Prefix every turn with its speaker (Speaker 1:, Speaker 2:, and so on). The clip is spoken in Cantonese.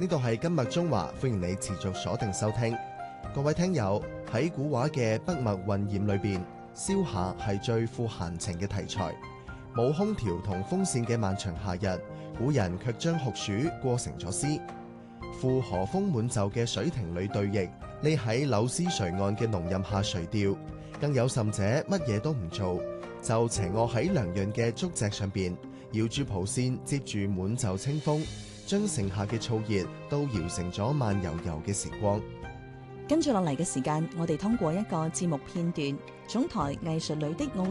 Speaker 1: 呢度係今日中華，歡迎你持續鎖定收聽。各位聽友，喺古畫嘅筆墨混染裏邊，燒夏係最富閒情嘅題材。冇空調同風扇嘅漫長夏日，古人卻將酷暑過成咗詩。赴和風滿袖嘅水亭裏對弈，匿喺柳絲垂岸嘅濃蔭下垂釣。更有甚者，乜嘢都唔做，就斜臥喺涼潤嘅竹席上邊，搖住蒲扇，接住滿袖清風，將盛夏嘅燥熱都搖成咗慢悠悠嘅時光。
Speaker 2: 跟住落嚟嘅時間，我哋通過一個節目片段，總台藝術裏的奧